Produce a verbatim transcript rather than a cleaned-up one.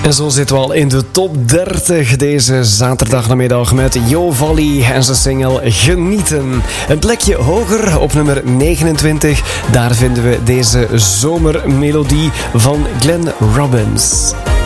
En zo zitten we al in de top dertig deze zaterdagmiddag met Jo Valley en zijn single Genieten. Een plekje hoger op nummer negenentwintig. Daar vinden we deze zomermelodie van Glenn Robbins.